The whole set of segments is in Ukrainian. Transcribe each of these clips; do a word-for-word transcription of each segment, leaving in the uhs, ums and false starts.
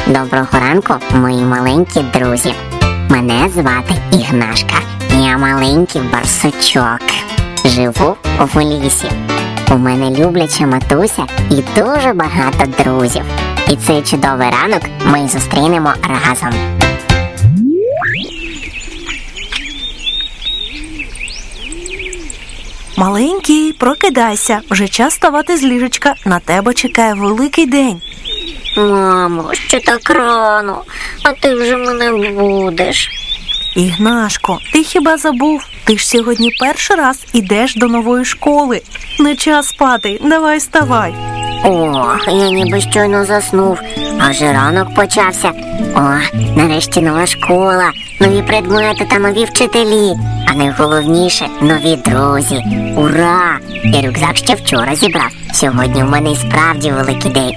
Доброго ранку, мої маленькі друзі. Мене звати Ігнашка. Я маленький барсучок. Живу в лісі. У мене любляча матуся і дуже багато друзів. І цей чудовий ранок ми зустрінемо разом. Маленький, прокидайся. Вже час ставати з ліжечка. На тебе чекає великий день. Мамо, ще так рано, а ти вже мене будеш. Ігнашко, ти хіба забув? Ти ж сьогодні перший раз ідеш до нової школи. Не час спати, давай вставай. Ох, я ніби щойно заснув, а вже ранок почався. О, нарешті нова школа, нові предмети та нові вчителі. А найголовніше – нові друзі. Ура! Я рюкзак ще вчора зібрав. Сьогодні в мене і справді великий день.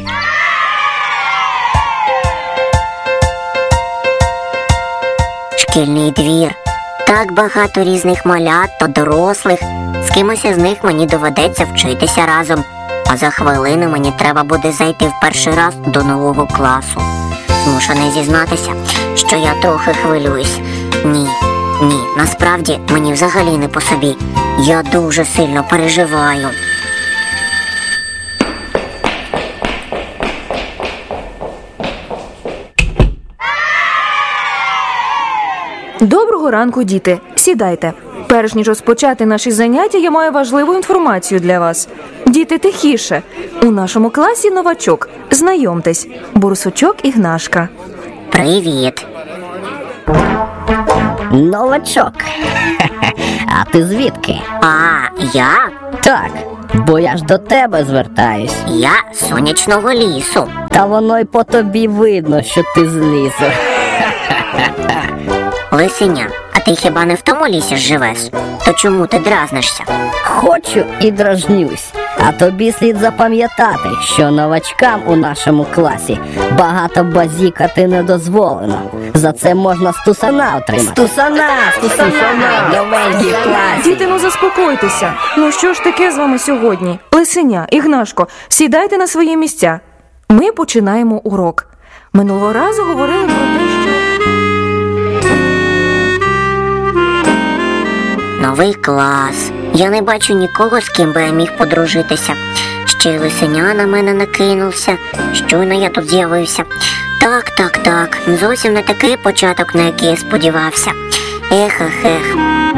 Шкільний двір. Так багато різних малят та дорослих. З кимось із них мені доведеться вчитися разом. А за хвилину мені треба буде зайти в перший раз до нового класу. Змушений зізнатися, що я трохи хвилююсь. Ні, ні, насправді мені взагалі не по собі. Я дуже сильно переживаю. Доброго ранку, діти. Сідайте. Перш ніж розпочати наші заняття, я маю важливу інформацію для вас. Діти, тихіше. У нашому класі новачок. Знайомтесь. Борсучок Ігнашка. Привіт. Новачок. А ти звідки? А, я? Так, бо я ж до тебе звертаюсь. Я з сонячного лісу. Та воно й по тобі видно, що ти з лісу. Лисеня, а ти хіба не в тому лісі живеш? То чому ти дразнишся? Хочу і дражнюсь. А тобі слід запам'ятати, що новачкам у нашому класі багато базікати не дозволено. За це можна стусана отримати. Стусана! Стусана! Новенький клас! Діти, ну заспокойтеся. Ну що ж таке з вами сьогодні? Лисеня, Ігнашко, сідайте на свої місця. Ми починаємо урок. Минулого разу говорили про те, що... Новий клас. Я не бачу нікого, з ким би я міг подружитися. Ще й лисеня на мене накинувся. Щойно я тут з'явився. Так, так, так. Зовсім не такий початок, на який я сподівався. Ех, ех, ех.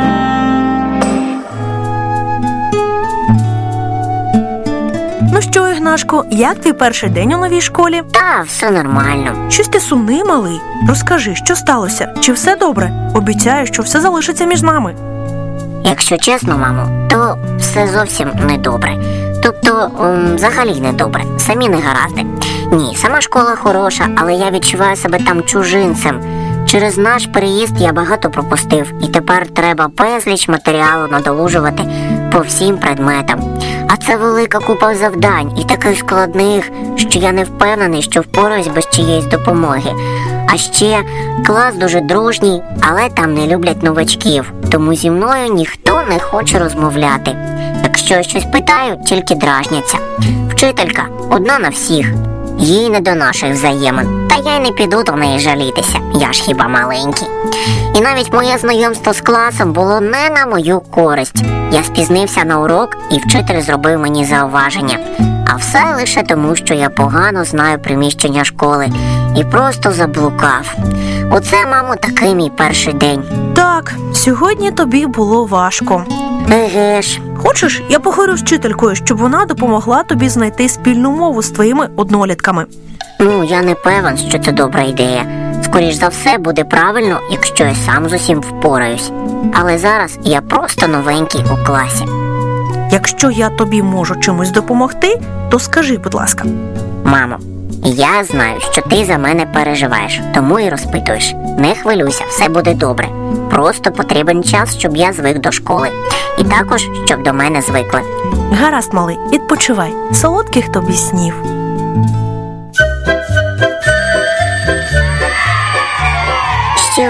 Ну що, Ігнашко, як твій перший день у новій школі? Та, все нормально. Щось ти сумний, малий. Розкажи, що сталося? Чи все добре? Обіцяю, що все залишиться між нами. Якщо чесно, мамо, то все зовсім не добре. Тобто, м, взагалі не добре. Самі не гаразди. Ні, сама школа хороша, але я відчуваю себе там чужинцем. Через наш переїзд я багато пропустив, і тепер треба безліч матеріалу надолужувати по всім предметам. А це велика купа завдань, і таких складних, що я не впевнений, що впораюсь без чиєїсь допомоги. А ще клас дуже дружній, але там не люблять новачків, тому зі мною ніхто не хоче розмовляти. Якщо я щось питаю, тільки дражняться. Вчителька одна на всіх. Їй не до наших взаємин. Та я й не піду до неї жалітися, я ж хіба маленький. І навіть моє знайомство з класом було не на мою користь. Я спізнився на урок, і вчитель зробив мені зауваження. А все лише тому, що я погано знаю приміщення школи і просто заблукав. Оце, мамо, такий мій перший день. Так, сьогодні тобі було важко. Еге ж. Хочеш, я поговорю з вчителькою, щоб вона допомогла тобі знайти спільну мову з твоїми однолітками? Ну, я не певен, що це добра ідея. Скоріш за все, буде правильно, якщо я сам з усім впораюсь. Але зараз я просто новенький у класі. Якщо я тобі можу чимось допомогти, то скажи, будь ласка. Мамо, я знаю, що ти за мене переживаєш, тому і розпитуєш. Не хвилюйся, все буде добре. Просто потрібен час, щоб я звик до школи. І також, щоб до мене звикли. Гаразд, малий, відпочивай. Солодких тобі снів. Ще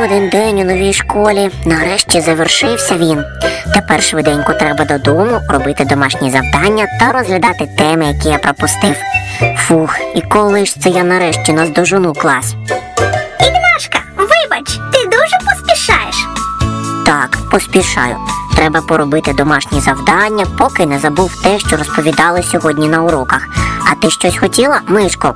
один день у новій школі. Нарешті завершився він. Тепер швиденько треба додому, робити домашні завдання та розглядати теми, які я пропустив. Фух, і коли ж це я нарешті наздожену клас? Ігнашка, вибач, ти дуже поспішаєш. Так, поспішаю. Треба поробити домашні завдання, поки не забув те, що розповідали сьогодні на уроках. А ти щось хотіла, Мишко?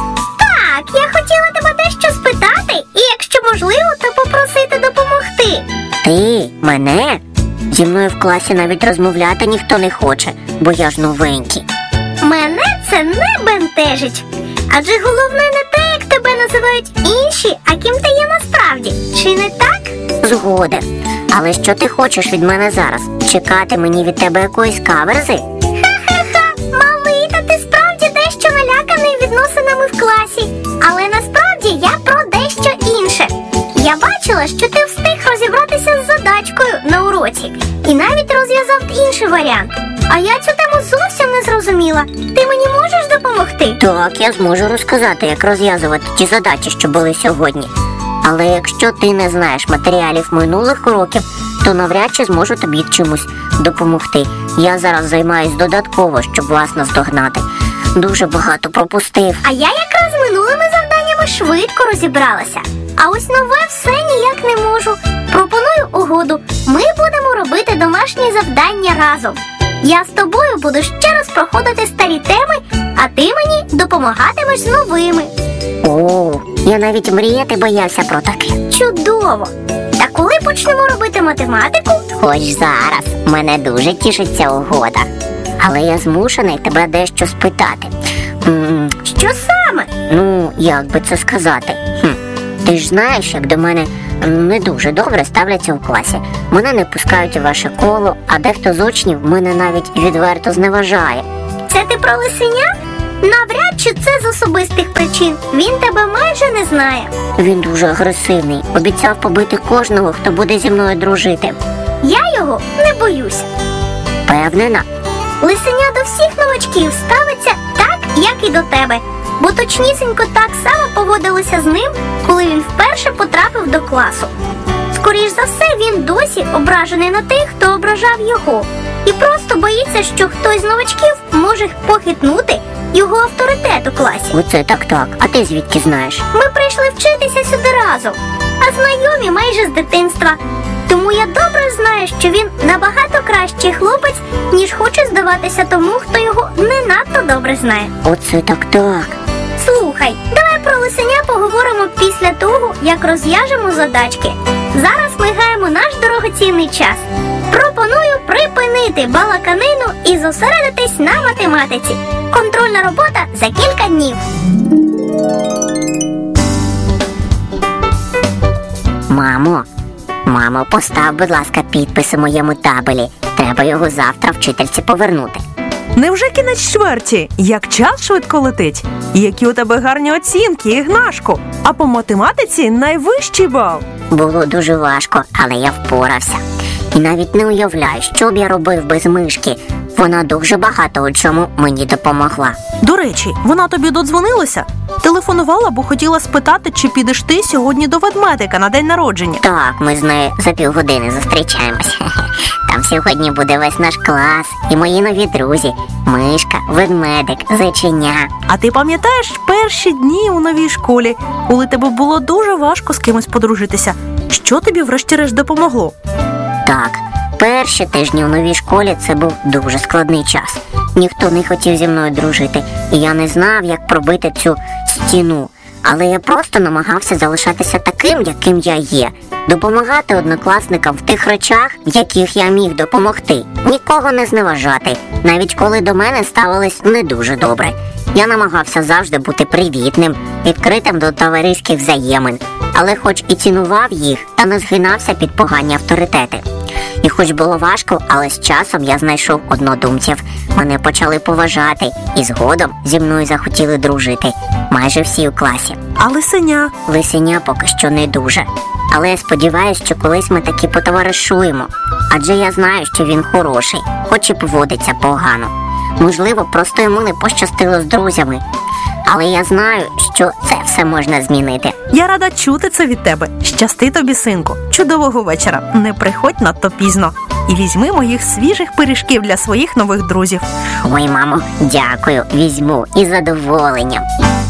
Так, я хотіла тебе дещо спитати, і якщо можливо, то попросити допомогти. Ти? Мене? Зі мною в класі навіть розмовляти ніхто не хоче, бо я ж новенький. Мене це не бентежить. Адже головне не те, як тебе називають інші, а ким ти є насправді. Чи не так? Згоден. Але що ти хочеш від мене зараз? Чекати мені від тебе якоїсь каверзи? Ха-ха-ха, малий, та ти справді дещо наляканий відносинами в класі. Але насправді я про дещо інше. Я бачила, що ти встиг розібратися з задачкою на уроці. І навіть розв'язав інший варіант. А я цю тему зовсім не зрозуміла. Ти мені можеш допомогти? Так, я зможу розказати, як розв'язувати ті задачі, що були сьогодні. Але якщо ти не знаєш матеріалів минулих уроків, то навряд чи зможу тобі чимось допомогти. Я зараз займаюсь додатково, щоб вас наздогнати. Дуже багато пропустив. А я якраз з минулими завданнями швидко розібралася. А ось нове все ніяк не можу. Пропоную угоду. Ми будемо робити домашні завдання разом. Я з тобою буду ще раз проходити старі теми, а ти мені допомагатимеш з новими. О, я навіть мріяти боявся про таке. Чудово! Та коли почнемо робити математику? Хоч зараз. Мене дуже тішить ця угода. Але я змушений тебе дещо спитати. М, Що саме? Ну, як би це сказати? Хм. Ти ж знаєш, як до мене не дуже добре ставляться у класі. Мене не пускають у ваше коло, а дехто з учнів мене навіть відверто зневажає. Це ти про лисеня? Навряд чи це з особистих причин. Він тебе майже не знає. Він дуже агресивний. Обіцяв побити кожного, хто буде зі мною дружити. Я його не боюся. Впевнена? Лисеня до всіх новачків ставиться так, як і до тебе. Бо точнісінько так само поводилося з ним, коли він вперше потрапив до класу. Скоріш за все, він досі ображений на тих, хто ображав його. І просто боїться, що хтось з новачків може похитнути його авторитет у класі. Оце так-так. А ти звідки знаєш? Ми прийшли вчитися сюди разом, а знайомі майже з дитинства. Тому я добре знаю, що він набагато кращий хлопець, ніж хоче здаватися тому, хто його не надто добре знає. Оце так-так. Слухай, давай про лисеня поговоримо після того, як розв'яжемо задачки. Зараз ми гаємо наш дорогоцінний час. Пропоную припинити балаканину і зосередитись на математиці. Контрольна робота за кілька днів. Мамо, мамо, постав, будь ласка, підпис у моєму табелі. Треба його завтра вчительці повернути. Невже кінець чверті? Як час швидко летить? Які у тебе гарні оцінки, Ігнашко? А по математиці найвищий бал. Було дуже важко, але я впорався. І навіть не уявляю, що б я робив без мишки. Вона дуже багато у чому мені допомогла. До речі, вона тобі додзвонилася? Телефонувала, бо хотіла спитати, чи підеш ти сьогодні до ведмедика на день народження. Так, ми з нею за півгодини зустрічаємось. Там сьогодні буде весь наш клас і мої нові друзі. Мишка, ведмедик, зайченя. А ти пам'ятаєш перші дні у новій школі, коли тебе було дуже важко з кимось подружитися? Що тобі врешті-решт допомогло? Так, перші тижні у новій школі це був дуже складний час. Ніхто не хотів зі мною дружити, і я не знав, як пробити цю стіну. Але я просто намагався залишатися таким, яким я є. Допомагати однокласникам в тих речах, в яких я міг допомогти. Нікого не зневажати, навіть коли до мене ставились не дуже добре. Я намагався завжди бути привітним, відкритим до товариських взаємин. Але хоч і цінував їх, та не згинався під погані авторитети. І хоч було важко, але з часом я знайшов однодумців. Мене почали поважати, і згодом зі мною захотіли дружити. Майже всі у класі. А лисеня? Лисеня поки що не дуже. Але я сподіваюся, що колись ми таки потоваришуємо. Адже я знаю, що він хороший, хоч і поводиться погано. Можливо, просто йому не пощастило з друзями. Але я знаю, що це все можна змінити. Я рада чути це від тебе. Щасти тобі, синку. Чудового вечора. Не приходь надто пізно. І візьми моїх свіжих пиріжків для своїх нових друзів. Ой, мамо, дякую, візьму із задоволенням.